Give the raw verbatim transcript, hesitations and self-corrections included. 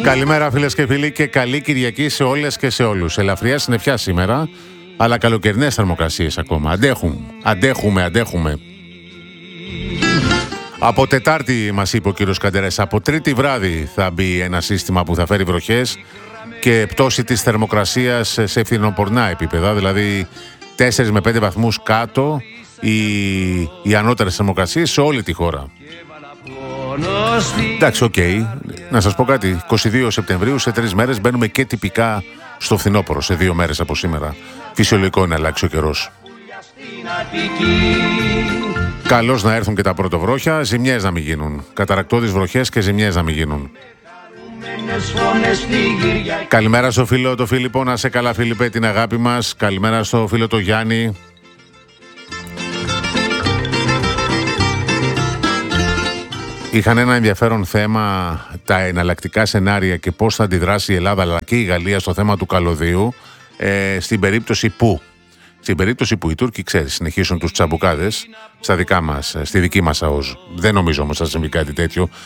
Καλημέρα φίλες και φίλοι και καλή Κυριακή σε όλες και σε όλους. Ελαφριά συννεφιά σήμερα, αλλά καλοκαιρινές θερμοκρασίες ακόμα. Αντέχουμε, αντέχουμε, αντέχουμε. Από Τετάρτη μας είπε ο κύριος Καντερές, από Τρίτη βράδυ θα μπει ένα σύστημα που θα φέρει βροχές και πτώση της θερμοκρασίας σε φθινοπορνά επίπεδα, δηλαδή τέσσερις με πέντε βαθμούς κάτω οι, οι ανώτερες θερμοκρασίες σε όλη τη χώρα. Εντάξει, οκ. Okay. Να σας πω κάτι. είκοσι δύο Σεπτεμβρίου, σε τρεις μέρες μπαίνουμε και τυπικά στο φθινόπωρο, σε δύο μέρες από σήμερα. Φυσιολογικό είναι να αλλάξει ο καιρός. Καλώς να έρθουν και τα πρωτοβρόχια, ζημιές να μην γίνουν. Καταρακτώδεις βροχές και ζημιές να μην γίνουν. Καλημέρα στο φίλο το Φίλιππο, να σε καλά Φίλιππε, την αγάπη μας. Καλημέρα στο φίλο το Γιάννη. Είχαν ένα ενδιαφέρον θέμα τα εναλλακτικά σενάρια και πώς θα αντιδράσει η Ελλάδα αλλά και η Γαλλία στο θέμα του καλωδίου ε, στην περίπτωση που στην περίπτωση που οι Τούρκοι, ξέρεις, συνεχίσουν τους τσαμπουκάδες στα δικά μας, στη δική μας ΑΟΣ. Δεν νομίζω όμως θα συμβεί κάτι τέτοιο.